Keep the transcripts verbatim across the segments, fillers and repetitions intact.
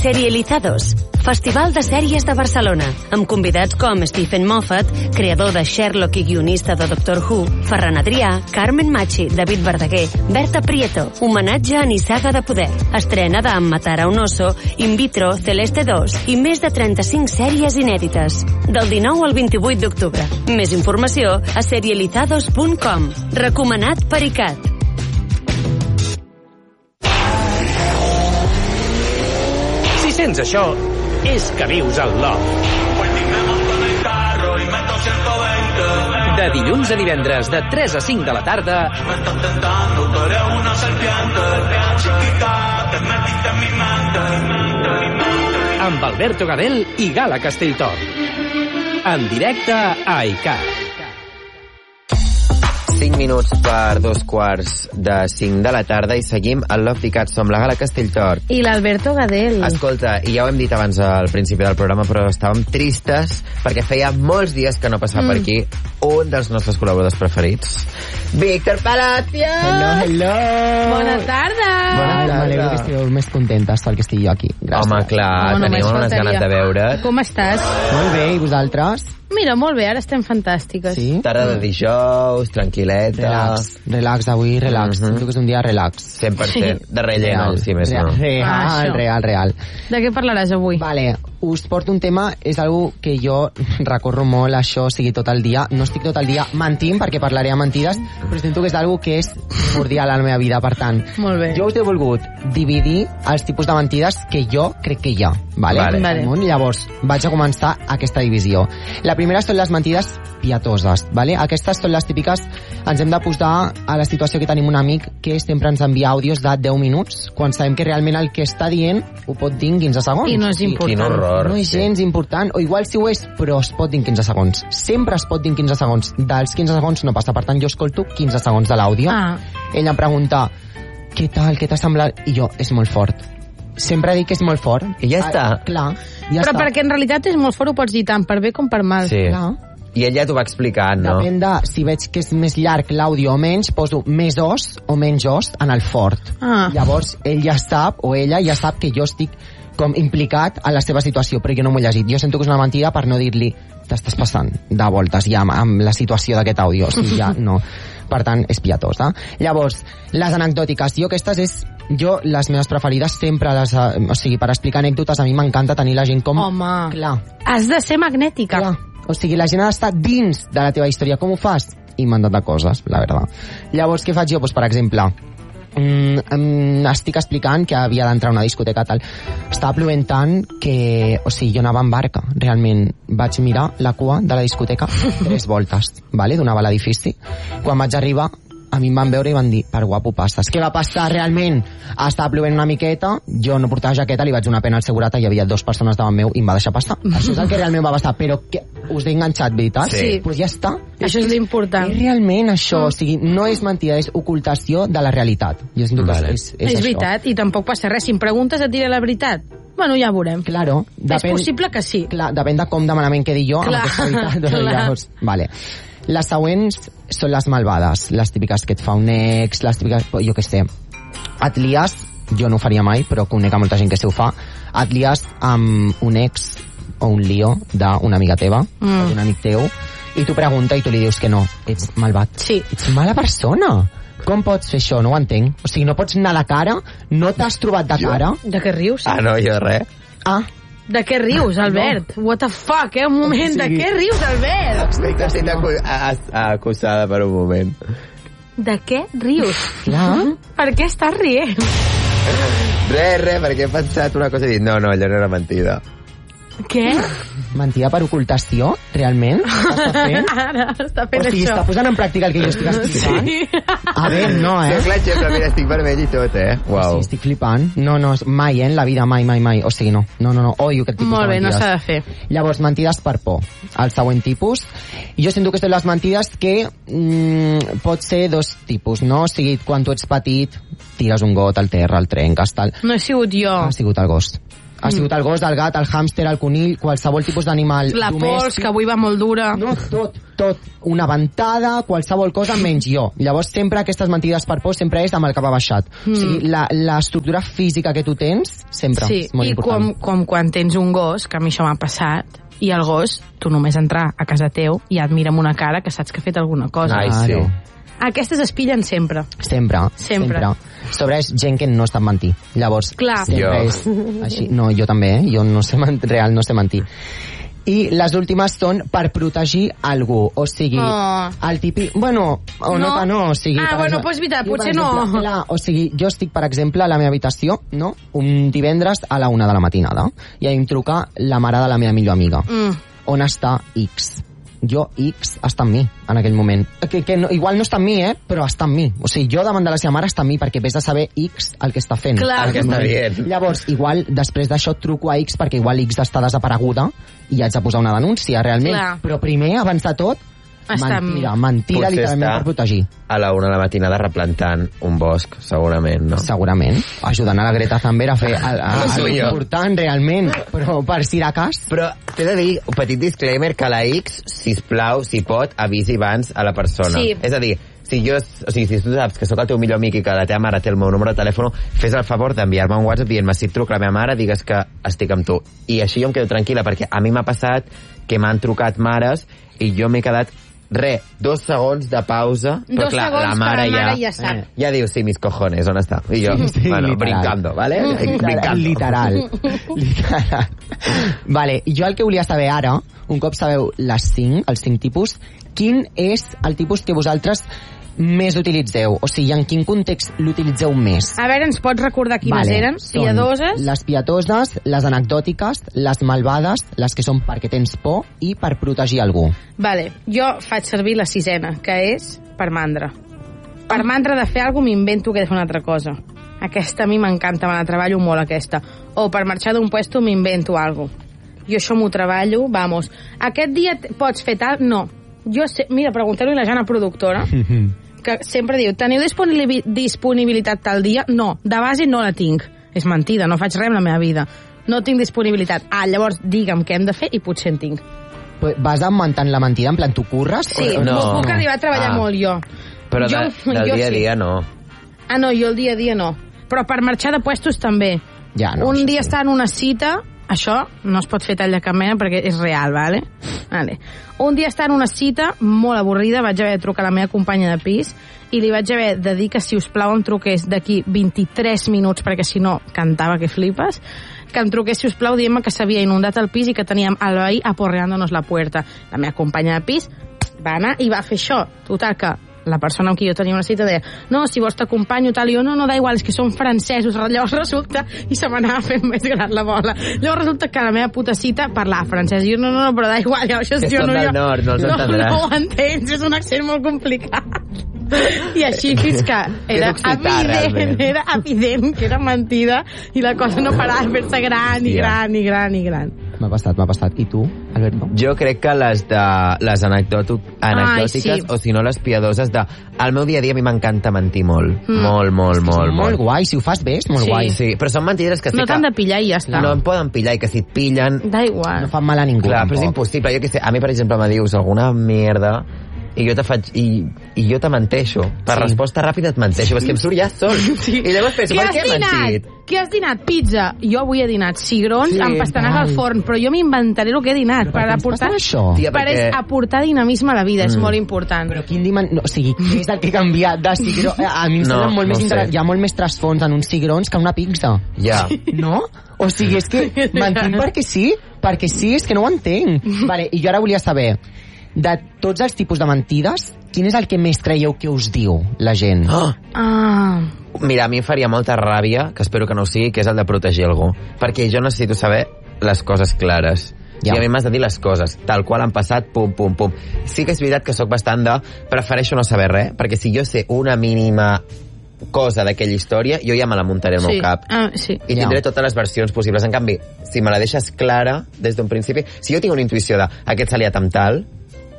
Serializados, Festival de Sèries de Barcelona, amb convidats com Stephen Moffat, creador de Sherlock i guionista de Doctor Who, Ferran Adrià, Carmen Machi, David Verdaguer, Berta Prieto, homenatge a Nissaga de Poder, estrena de Matar a un oso, In vitro, Celeste dos i més de trenta-cinc sèries inèdites. Del dinou al vint-i-vuit d'octubre. Més informació a serializados punt com. Recomanat per I C A T. Si sents això, és que vius al Love. De dilluns a divendres, de tres a cinc de la tarda, amb Alberto Gadel i Gala Castelltor. En directe a I C A T. cinc minuts per dos quarts de cinc de la tarda i seguim al Love I C A T. Som la Gala Castelltor i l'Alberto Gadel. Escolta, i ja ho hem dit abans al principi del programa, però estàvem tristes perquè feia molts dies que no passava mm. per aquí un dels nostres col·laboradors preferits, Víctor Palacios. Hello, hello. Bona tarda. Bona tarda. M'alegro que estigueu més contentes perquè estigui jo aquí. Gràcies. Home, clar, no, teníem unes ganes de veure't. Com estàs? Molt bé, i vosaltres? Mira, molt bé, ara estem fantàstiques. Sí? Tarda de dijous, tranquil·leta. Relax, relax avui, relax. Mm-hmm. Sento que és un dia relax. cent per cent. Sí. De relleno, real, si més real, no. Real, ah, real, real. De què parlaràs avui? Vale, us porto un tema, és algo que jo recorro molt, això, o sigui, tot el dia. No estic tot el dia mentint, perquè parlaré a mentides, però sento que és algo que és primordial a la meva vida, per tant. Molt bé. Jo us he volgut dividir els tipus de mentides que jo crec que hi ha, vale? Vale. vale. Llavors, vaig a començar aquesta divisió. La primera són les mentides pietoses, vale? Aquestes són les típiques, ens hem de posar a la situació que tenim un amic que sempre ens envia àudios de deu minuts, quan sabem que realment el que està dient ho pot dir en quinze segons. I no és important. Quin horror. No és gens important, o igual si ho és, però es pot dir en quinze segons. Sempre es pot dir en quinze segons. Dels quinze segons no passa, per tant jo escolto quinze segons de l'àudio. Ah. Ell em pregunta, què tal, què t'ha semblat? I jo, és molt fort. Sempre dic que és molt fort. I ja està. Ah, clar, ja Però està. perquè en realitat és molt fort, ho pots dir tant per bé com per mal. Sí. Clar. I ell ja t'ho va explicant, no? Depèn de si veig que és més llarg l'àudio o menys, poso més os o menys os en el fort. Ah. Llavors, ell ja sap, o ella ja sap que jo estic com implicat a la seva situació, però jo no m'ho he llegit. Jo sento que és una mentida per no dir-li t'estàs passant de voltes ja amb, amb la situació d'aquest àudio. O sigui, ja no. Per tant, és pietosa. Llavors, les anecdòtiques. Jo aquestes és... Jo, les meves preferides sempre les... O sigui, per explicar anècdotes, a mi m'encanta tenir la gent com... Home, clar. Has de ser magnètica. Clar. O sigui, la gent ha d'estar dins de la teva història. Com ho fas? Inventant coses, la veritat. Llavors, què faig jo? Pues, per exemple, mm, estic explicant que havia d'entrar a una discoteca tal. Estava plovent tant que... O sigui, jo anava en barca, realment. Vaig mirar la cua de la discoteca tres voltes, vale? Donava l'edifici. Quan vaig arribar, a mi em van veure i van dir, per guapo passes. Què va passar realment? Estava plovent una miqueta, jo no portava jaqueta, li vaig donar pena al segurata, hi havia dues persones davant meu i em va deixar passar. Això és el que realment va passar, però que us he enganxat, veritat? Sí. Pues ja està. Això és l'important. És realment això, o sigui, no és mentida, és ocultació de la realitat. Jo sento que Vale. és, és, És això. veritat, i tampoc passa res. Si em preguntes et diré la veritat. Bueno, ja veurem. Claro, depèn, És possible que sí. clar, depèn de com de malament quedi jo Clar, amb aquesta veritat. clar. Llavors, vale. Les següents són les malvades, les típiques que et fa un ex, les típiques, jo què sé, et lies, jo no ho faria mai, però conec a molta gent que sí ho fa, et lies amb un ex o un lío d'una amiga teva, mm. o d'un amic teu, i tu pregunta i tu li dius que no, ets malvat. Sí. Ets mala persona. Com pots fer això? No ho entenc. O sigui, no pots anar de cara, no t'has trobat de cara. De què rius? Ah, no, jo res. Ah, De què rius, Albert? No. What the fuck, eh? Un moment, Sí. de què rius, Albert? Estic, estic acu acusada per un moment. De què rius? clar. Per què estàs rient? Res, res, perquè he pensat una cosa i he dit, no, no, allò no era mentida. Què? Mentida per ocultació? Realment? Està fent? Ara està fent O sigui, això. està posant en pràctica el que jo estic explicant? Sí. A veure, no, eh? Soc l'exemple, mira, estic vermell i tot, eh? O Uau. sigui, estic flipant. No, no, mai, eh, en la vida, mai, mai, mai. O sigui, no. No, no, no. Odio aquest tipus Molt de bé, no mentides. s'ha de fer. Llavors, mentides per por. El següent tipus. Jo sento que són les mentides que mm, pot ser dos tipus, no? O sigui, quan tu ets petit, tires un got al terra, el trenques, tal. No he sigut jo. Ha sigut el gos. Ha sigut el gos, el gat, el hàmster, el conill, qualsevol tipus d'animal La domèstic. pols, que avui va molt dura. No, tot, tot. Una ventada, qualsevol cosa menys jo. Llavors sempre aquestes mentides per por sempre és amb el cap abaixat. Mm. O sigui, la- l'estructura física que tu tens, sempre. Sí, és molt i important. com, com quan tens un gos, que a mi això m'ha passat, i el gos, tu només entrar a casa teu i et mira amb una cara que saps que ha fet alguna cosa. Ai, sí. Claro. Aquestes es pillen sempre. Sempre, Sempre. sempre. Sobre és gent que no està mentir. Llavors, Clar. sempre Jo. és així. No, jo també, eh? Jo no sé, men- real, no sé mentir. I les últimes són per protegir algú. O sigui, Oh. el típic... Bueno, o no, No? que no. O sigui, Ah, per bueno, exemple- pues veritat, jo, per potser no. exemple, Clar, o sigui, jo estic, per exemple, a la meva habitació, no? Un divendres a la una de la matinada. I ahir em truca la mare de la meva millor amiga. Mm. On està X? Jo, X, està amb mi en aquell moment. Que, que no, igual no està amb mi, eh? Però està amb mi. O sigui, jo davant de la seva mare està amb mi perquè vés de saber X el que està fent. Clar. El que està dient. Llavors, igual, després d'això truco a X perquè igual X està desapareguda i haig de posar una denúncia, realment. Clar. Però primer, abans de tot, Està amb mi. mentida, mentida Potser literalment està per protegir. a la una de la matinada replantant un bosc, segurament, no? Segurament. Ajudant a la Greta Thunberg a fer el, el, Soy el jo. important, realment. Però per si de cas... Però t'he de dir, un petit disclaimer, que la X, sisplau, si pot, avisi abans a la persona. Sí. És a dir, si jo, o sigui, si tu saps que sóc el teu millor amic i que la teva mare té el meu número de telèfon, fes el favor d'enviar-me un WhatsApp dient-me si et truca la meva mare, digues que estic amb tu. I així jo em quedo tranquil·la, perquè a mi m'ha passat que m'han trucat mares i jo m'he quedat re, dos segons de pausa, però Dos clar, segons la que mare, la mare ja, ja sap. ja diu, sí, mis cojones, on està? I jo, Sí, bueno, literal. brincando, ¿vale? Brincando. Literal. Literal. Vale, jo el que volia saber ara, un cop sabeu les cinc, els cinc tipus, quin és el tipus que vosaltres més utilitzeu? O sigui, en quin context l'utilitzeu més? A veure, ens pots recordar quines eren? són Piadoses? Les piadoses, les anecdòtiques, les malvades, les que són perquè tens por i per protegir algú. Vale, jo faig servir la sisena, que és per mandra. Per mandra de fer alguna cosa m'invento que he de fer una altra cosa. Aquesta a mi m'encanta, me la treballo molt, aquesta. O per marxar d'un puesto m'invento alguna cosa. Jo això m'ho treballo, vamos. Aquest dia t- pots fer tal? No. Jo sé, mira, pregunteu-li a la Jana productora, que sempre diu, teniu disponibil- disponibilitat tal dia? No, de base no la tinc. És mentida, no faig res amb la meva vida. No tinc disponibilitat. Ah, llavors digue'm què hem de fer i potser en tinc. Pues vas augmentant la mentida, en plan, tu curres? Sí, o, no. No. puc arribar a treballar Ah. molt jo. Però de, Jo- del jo dia a sí. dia no. Ah, no, jo el dia a dia no. Però per marxar de puestos també. Ja, no, Un això dia sí. està en una cita, això no es pot fer tall de cap mena perquè és real, vale? vale? Un dia està en una cita molt avorrida, vaig haver de trucar a la meva companya de pis i li vaig haver de dir que, si us plau, em truqués d'aquí vint-i-tres minuts, perquè si no, cantava que flipes, que em truqués, si us plau, dient-me que s'havia inundat el pis i que teníem el veí aporreándonos la puerta. La meva companya de pis va anar i va fer això. Total, que la persona amb qui jo tenia una cita deia, no, si vols t'acompanyo, tal, i jo, no, no, da igual, és que són francesos. Llavors resulta, i se m'anava fent més gran la bola, llavors resulta que la meva puta cita parlava francès, i jo, no, no, no, però da igual, jo, això Que jo són no, del jo, nord, no els no, entendràs. no ho entens, és un accent molt complicat. I així fins que era occità, evident, realment. era evident que era mentida i la cosa no parava de fer-se gran i Hòstia. gran i gran i gran. M'ha passat, m'ha passat. I tu, Alberto? Jo crec que les de les anecdòtic, anecdòtiques, Ai, sí. o si no les piadoses de... Al meu dia a dia a mi m'encanta mentir molt. Mm. Molt, molt, molt, Molt, molt. guai, si ho fas bé és molt Sí. guai. Sí, però són mentides que sí No t'han que de pillar i ja està. no em poden pillar i que si et pillen... Da igual. No fan mal a ningú. Clar, però és tampoc. impossible. Jo què sé, a mi, per exemple, me dius alguna merda i jo te faig... I, i jo te menteixo. Per Sí. resposta ràpida et menteixo. És que em surt ja sol. Sí. I llavors penso, Què per has què he dinat? mentit? Què has dinat? Pizza. Jo avui he dinat cigrons Sí, amb pastanaga al ai. forn, però jo m'inventaré el que he dinat. Però Per per què ens aportar, passa això? Tia, per perquè- aportar dinamisme a la vida, és molt important. Però quin diman... No, o sigui, què és el que ha canviat de cigró? A mi em No, sembla molt no més sé. inter... Hi ha molt més trasfons en uns cigrons que una pizza. Ja. No? O sigui, és que mentim perquè sí, perquè sí, és que no ho entenc. Vale, i jo ara volia saber, de tots els tipus de mentides, quin és el que més creieu que us diu la gent? Oh! Ah, Mira, a mi em faria molta ràbia, que espero que no ho sigui, que és el de protegir algú. Perquè jo necessito saber les coses clares. Ja. I a mi m'has de dir les coses, tal qual han passat, pum, pum, pum. Sí que és veritat que sóc bastant de... Prefereixo no saber res, perquè si jo sé una mínima cosa d'aquella història, jo ja me la muntaré al sí. meu cap. Ah, sí. I Ja. tindré totes les versions possibles. En canvi, si me la deixes clara des d'un principi... Si jo tinc una intuïció de aquest s'ha liat amb tal,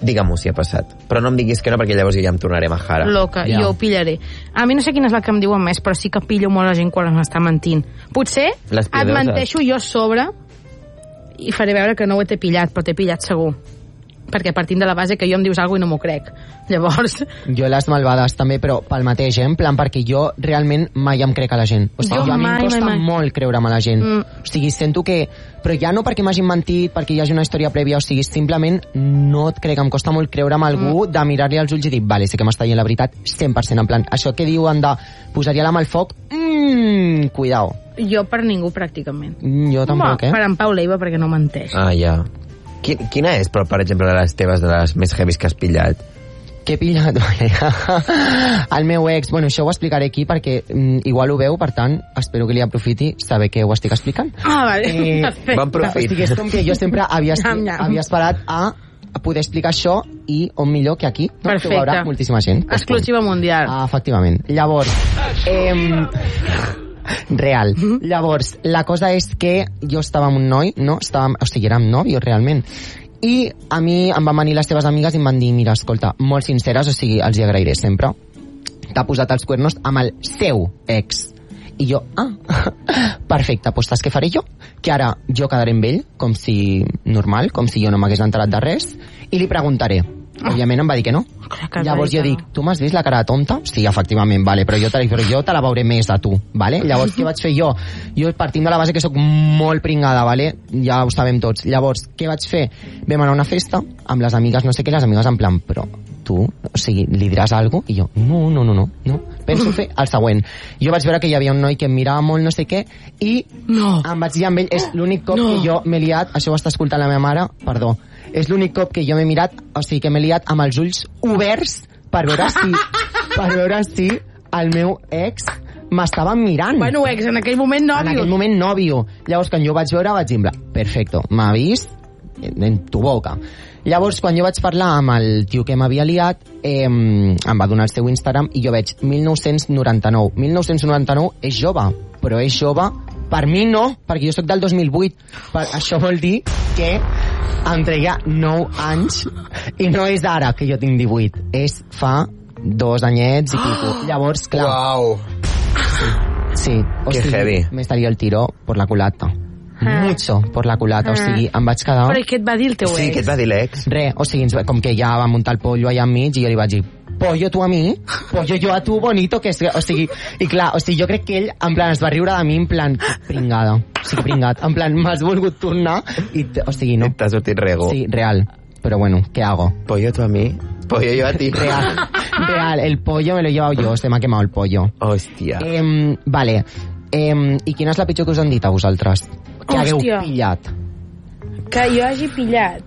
digue-m'ho si ha passat. Però no em diguis que no, perquè llavors ja em tornaré majara. Loca, Ja. jo ho pillaré. A mi no sé quina és la que em diuen més, però sí que pillo molt la gent quan m'està mentint. Potser Les et piadoses. menteixo jo a sobre i faré veure que no ho t'he pillat, però t'he pillat segur. Perquè partim de la base que jo em dius alguna cosa i no m'ho crec. Llavors, Jo les malvades també, però pel mateix, eh? En plan, perquè jo realment mai em crec a la gent. O sigui, Jo jo a mi mai, em costa mai, mai. molt creure'm a la gent. Mm. O sigui, sento que... Però ja no perquè m'hagin mentit, perquè hi hagi una història prèvia, o sigui, simplement no et crec, em costa molt creure'm a algú, mm. de mirar-li als ulls i dir, vale, sé que m'està dient la veritat, cent per cent, en plan, això que diuen de posar-hi la mà al foc, mmm, cuidao. jo per ningú pràcticament. Mm, jo tampoc, eh? Per en Pau Leiva, perquè no menteix. Ah, ja. Qui- Quina és, però, per exemple, de les teves, de les més heavies que has pillat? Què he pillat? El meu ex, bueno, això ho explicaré aquí perquè mm, igual ho veu, per tant, espero que li aprofiti saber que ho estic explicant. Ah, vale. Eh, Perfecte. Bon profit. O sigui, és com que jo sempre havia, Nyam, nyam. havia esperat a a poder explicar això i on millor que aquí, no? Perfecte. Que ho veurà moltíssima gent. Pues, Exclusiva mundial. Ah, efectivament. Llavors, eh, real. Llavors, la cosa és que jo estava amb un noi, no? Estàvem, o sigui, érem nòvios realment. I a mi em van venir les teves amigues i em van dir, mira, escolta, molt sinceres, o sigui, els hi agrairé sempre. T'ha posat els cuernos amb el seu ex. I jo, ah, perfecte, doncs saps què faré jo? Que ara jo quedaré amb ell, com si normal, com si jo no m'hagués enterat de res, i li preguntaré. Òbviament em va dir que no. Clar que Llavors va dir jo que dic, no. tu m'has vist la cara de tonta? Sí, efectivament, vale, però jo te, però jo te la veuré més a tu, vale? Llavors, què vaig fer jo? Jo partint de la base que sóc molt pringada, vale? Ja ho sabem tots. Llavors, què vaig fer? Vam anar a una festa amb les amigues, no sé què, les amigues en plan, però tu, o sigui, li diràs alguna cosa? I jo, no, no, no, no, no. Penso fer el següent. Jo vaig veure que hi havia un noi que em mirava molt, no sé què, i No. em vaig dir amb ell, és l'únic cop No. que jo m'he liat, això ho està escoltant la meva mare, perdó, és l'únic cop que jo m'he mirat, o sigui, que m'he liat amb els ulls oberts per veure si, per veure si el meu ex m'estava mirant. Bueno, ex, en aquell moment en nòvio. aquell moment nòvio. Llavors, quan jo ho vaig veure, vaig dir, perfecto, m'ha vist en, en tu boca. Llavors, quan jo vaig parlar amb el tio que m'havia liat, eh, em va donar el seu Instagram i jo veig mil nou-cents noranta-nou. mil nou-cents noranta-nou és jove, però és jove per mi no, perquè jo sóc del dos mil vuit. Per, això vol dir que em treia nou anys i no és ara que jo tinc divuit, és fa dos anyets i pico. Llavors, clar... Uau! Sí, o Que sigui, heavy. me estaria el tiro por la culata. Ah. Mucho por la culata, o Ah. sigui, em vaig quedar... Però i què et va dir el teu Sí, ex? què et va dir l'ex? Re, o sigui, ens va- com que ja va muntar el pollo allà enmig i jo li vaig dir, pollo tu a mi, pollo jo a tu, bonito, que és... O sigui, i clar, o sigui, jo crec que ell, en plan, es va riure de mi, en plan, pringada, o sigui, pringat, en plan, m'has volgut tornar, i, t- o sigui, no. T'ha sortit rego. Sí, real, però bueno, ¿qué hago? Pollo tu a mi, pollo yo a ti. Real, real, el pollo me lo he llevado yo, se m'ha quemat el pollo. Hòstia. Eh, vale, eh, i quina és la pitjor que us han dit a vosaltres? Que hagueu Hòstia. pillat. Que jo hagi pillat.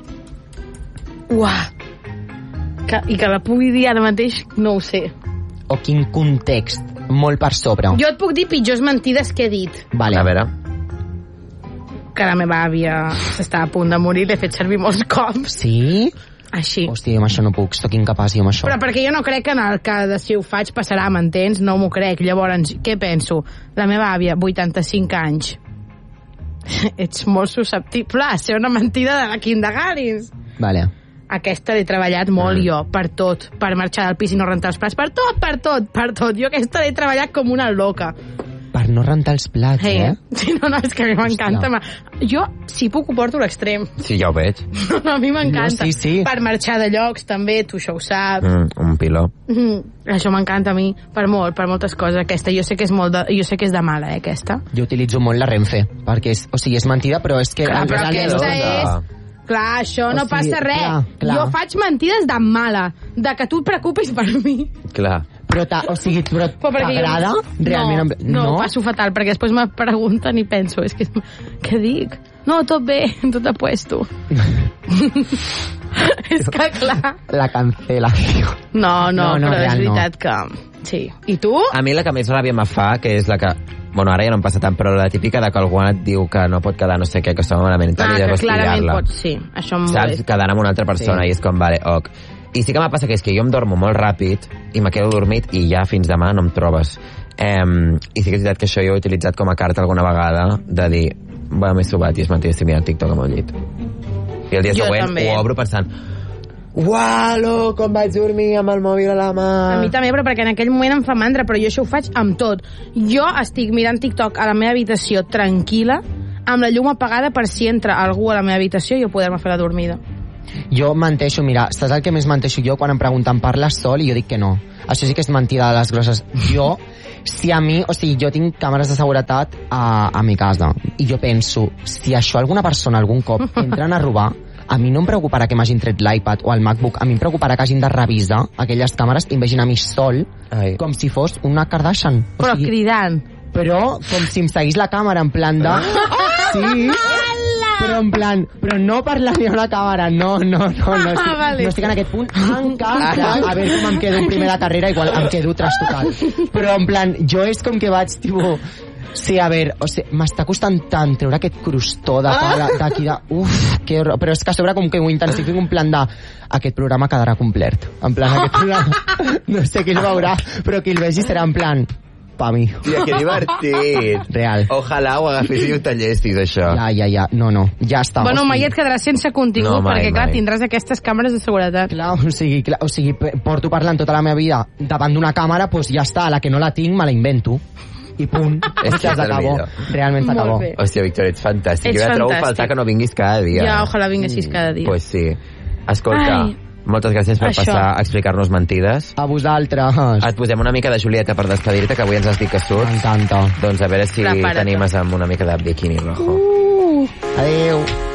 Uah. Que, I que la pugui dir ara mateix, no ho sé. O quin context, molt per sobre. Jo et puc dir pitjors mentides que he dit. Vale. A veure. Que la meva àvia s'estava a punt de morir, l'he fet servir molts cops. Sí? Així. Hòstia, amb això no puc, sóc incapaç jo amb això. Però perquè jo no crec que en el que de si ho faig passarà, m'entens? No m'ho crec. Llavors, què penso? La meva àvia, vuitanta-cinc anys. Ets molt susceptible a ser una mentida de la Kindergarten. Vale. Aquesta l'he treballat molt mm. jo, per tot. Per marxar del pis i no rentar els plats. Per tot, per tot, per tot. Jo aquesta l'he treballat com una loca. Per no rentar els plats, Hey. eh? Sí, no, no, és que a mi m'encanta. Ma- Jo, si puc, ho porto a l'extrem. Sí, ja ho veig. No, no, a mi m'encanta. No, sí, sí. Per marxar de llocs, també, tu això ho saps. Mm, un piló. Mm, això m'encanta a mi, per molt, per moltes coses. Aquesta, jo sé que és molt de, jo sé que és de mala, eh, aquesta. Jo utilitzo molt la Renfe, perquè és, o sigui, és mentida, però és que... Clar, en però realment aquesta no. és... Clar, això O no sigui, passa res. clar, clar. Jo faig mentides de mala, de que tu et preocupis per mi. Clar. Però, ta, o sigui, però Però perquè jo- t'agrada? Realment? No, no, ho passo fatal, perquè després me pregunten i penso, és que, què dic? No, tot bé, tot apuesto. És que, clar... La cancelació. No, no, No, no, però és real, no. veritat que... Sí. I tu? A mi la que més ràbia me fa, que és la que... Bueno, ara ja no em passa tant, però la típica de que algú et diu que no pot quedar no sé què, que estava malament i tal, Ah, i que llavors clarament pillar-la. pots, sí. Això em Saps? molesta. Quedant amb una altra persona, Sí. i és com, vale, ok. I sí que m'ha passat que és que jo em dormo molt ràpid i me quedo dormit i ja fins demà no em trobes. Um, I sí que és veritat que això jo he utilitzat com a carta alguna vegada de dir, bueno, m'he sobat i és mentida, estic mirant TikTok amb el llit. I el dia Jo següent també. ho obro pensant, Ualo, com vaig dormir amb el mòbil a la mà. A mi també, però perquè en aquell moment em fa mandra, però jo això ho faig amb tot. Jo estic mirant TikTok a la meva habitació tranquil·la, amb la llum apagada per si entra algú a la meva habitació i jo poder-me fer la dormida. Jo menteixo, mira, saps el que més menteixo jo quan em pregunten parles sol i jo dic que no. Això sí que és mentida de les grosses. Jo, si a mi, o sigui, jo tinc càmeres de seguretat a, a mi casa i jo penso, si això alguna persona algun cop entren a robar, a mi no em preocuparà que m'hagin tret l'iPad o el MacBook, a mi em preocuparà que hagin de revisar aquelles càmeres i em vegin a mi sol, Ai. com si fos una Kardashian. O però sigui, cridant. Però com si em seguís la càmera en plan de... Sí, però en plan... Però no parlant ni a una càmera, no, no, no, no, estic, vale. no estic en aquest punt encara. A veure com em quedo en primera carrera, igual em quedo trastocat. Però en plan, jo és com que vaig, tipo... Sí, a veure, o sigui, m'està costant tant treure aquest crostó de pala d'aquí de... Uf, que horror. Però és que a sobre com que ho intensifico un plan de... Aquest programa quedarà complet. En plan, aquest programa... No sé qui el veurà, però qui el vegi serà en plan... Pa mi. Tia, que divertit. Real. Ojalà ho agafessis i ho tallessis, això. Ja, ja, ja. No, no. Ja està. Bueno, o sigui... mai et quedaràs sense contingut, no, mai, perquè, clar, mai. tindràs aquestes càmeres de seguretat. Clar, o sigui, clar, o sigui, porto parlant tota la meva vida davant d'una càmera, doncs pues ja està, a la que no la tinc me la invento. I punt. Hòstia, s'acabó. Realment s'acabó. Hòstia, Víctor, ets fantàstic. Ets jo ja trobo fantàstic. faltar que no vinguis cada dia. Ja, ojalà vinguessis cada dia. Pues sí. Escolta, Ai. moltes gràcies per Això. passar a explicar-nos mentides. A vosaltres. Et posem una mica de Julieta per despedir-te, que avui ens has dit que surts. M'encanta. Doncs a veure si Prepara't. t'animes amb una mica de biquini rojo. Uh, adéu.